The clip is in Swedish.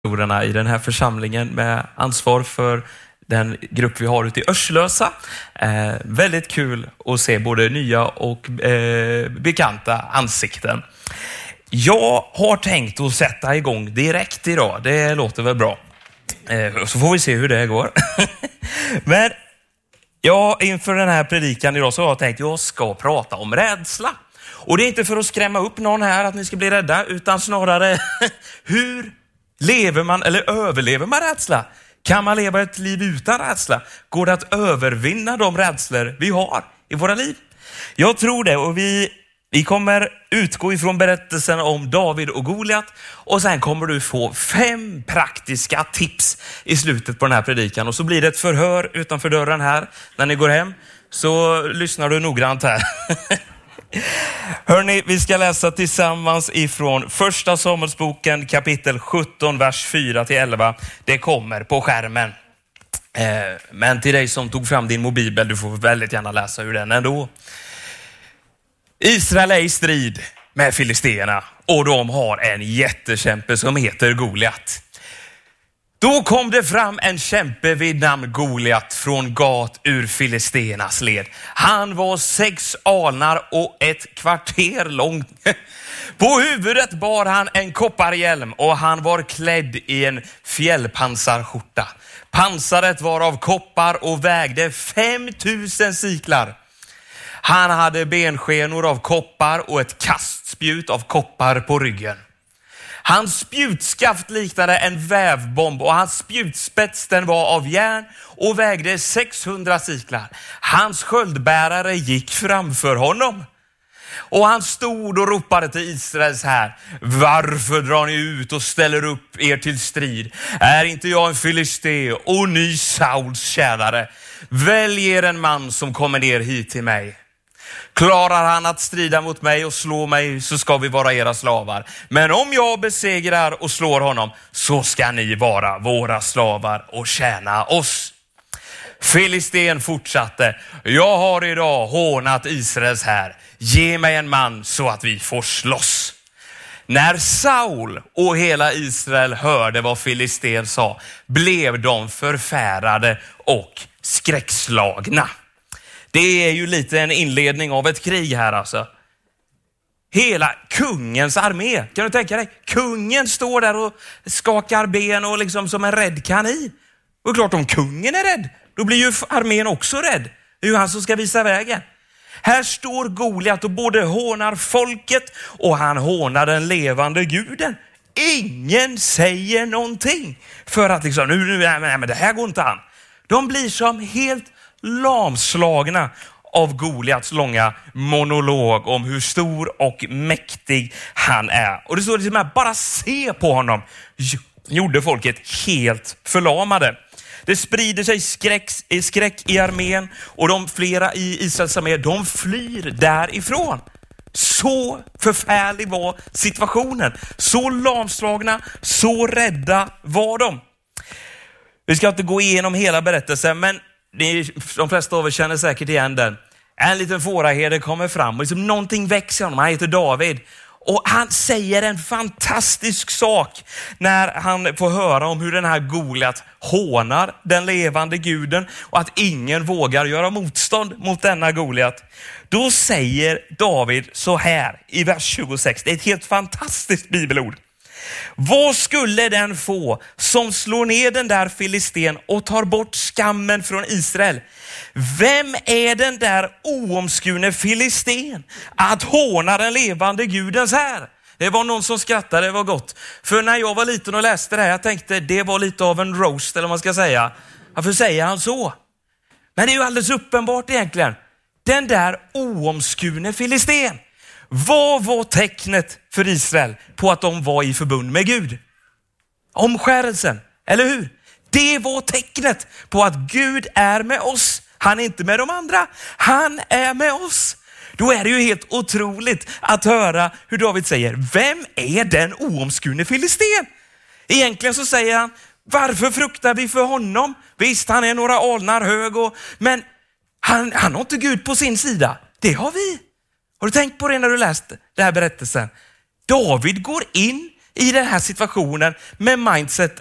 I den här församlingen med ansvar för den grupp vi har ute i Örslösa. Väldigt kul att se både nya och bekanta ansikten. Jag har tänkt att sätta igång direkt idag. Det låter väl bra. Så får vi se hur det går. Men inför den här predikan idag så har jag tänkt att jag ska prata om rädsla. Och det är inte för att skrämma upp någon här att ni ska bli rädda, utan snarare hur lever man eller överlever man rädsla? Kan man leva ett liv utan rädsla? Går det att övervinna de rädslor vi har i våra liv? Jag tror det, och vi kommer utgå ifrån berättelsen om David och Goliat, och sen kommer du få 5 praktiska tips i slutet på den här predikan, och så blir det ett förhör utanför dörren här när ni går hem, så lyssnar du noggrant här. Hörrni, vi ska läsa tillsammans ifrån första Samuelsboken kapitel 17, vers 4-11. Det kommer på skärmen. Men till dig som tog fram din mobilbel, du får väldigt gärna läsa ur den ändå. Israel är i strid med filisterna, och de har en jättekämpe som heter Goliat. Då kom det fram en kämpe vid namn Goliat från Gat ur filisternas led. Han var 6 alnar och 1 kvarter lång. På huvudet bar han en kopparhjälm, och han var klädd i en fjällpansarskjorta. Pansaret var av koppar och vägde 5000 siklar. Han hade benskenor av koppar och ett kastspjut av koppar på ryggen. Hans spjutskaft liknade en vävbomb, och hans spjutspets den var av järn och vägde 600 siklar. Hans sköldbärare gick framför honom. Och han stod och ropade till Israels här: varför drar ni ut och ställer upp er till strid? Är inte jag en filisté och ny Sauls tjänare? Välj er en man som kommer ner hit till mig. Klarar han att strida mot mig och slå mig, så ska vi vara era slavar. Men om jag besegrar och slår honom, så ska ni vara våra slavar och tjäna oss. Filisten fortsatte: jag har idag hånat Israels här. Ge mig en man så att vi får slåss. När Saul och hela Israel hörde vad filisten sa, blev de förfärade och skräckslagna. Det är ju lite en inledning av ett krig här alltså. Hela kungens armé, kan du tänka dig? Kungen står där och skakar ben och liksom som en rädd kanin. Och klart, om kungen är rädd, då blir ju armén också rädd. Det är ju han som ska visa vägen. Här står Goliat och både hånar folket och han hånar den levande guden. Ingen säger någonting för att liksom, men det här går inte an. De blir som helt lamslagna av Goliats långa monolog om hur stor och mäktig han är. Och det står liksom här, bara se på honom gjorde folket helt förlamade. Det sprider sig skräck i armén, och de flera i Israels armé, de flyr därifrån. Så förfärlig var situationen. Så lamslagna, så rädda var de. Vi ska inte gå igenom hela berättelsen, men de flesta av er känner säkert igen den. En liten fåraherde kommer fram och liksom någonting växer honom. Han heter David. Och han säger en fantastisk sak när han får höra om hur den här Goliat hånar den levande guden och att ingen vågar göra motstånd mot denna Goliat. Då säger David så här i vers 26. Det är ett helt fantastiskt bibelord. Vad skulle den få som slår ner den där filisten och tar bort skammen från Israel? Vem är den där oomskurne filisten att håna den levande gudens här? Det var någon som skrattade, det var gott. För när jag var liten och läste det här, jag tänkte det var lite av en roast, eller vad man ska säga. Varför säger han så? Men det är ju alldeles uppenbart egentligen. Den där oomskurne filisten. Vad var tecknet för Israel på att de var i förbund med Gud? Omskärelsen, eller hur? Det var tecknet på att Gud är med oss. Han är inte med de andra, han är med oss. Då är det ju helt otroligt att höra hur David säger: vem är den oomskurne filisten? Egentligen så säger han: varför fruktar vi för honom? Visst, han är några alnar hög, men han har inte Gud på sin sida. Det har vi. Har du tänkt på det när du läst den här berättelsen? David går in i den här situationen med mindset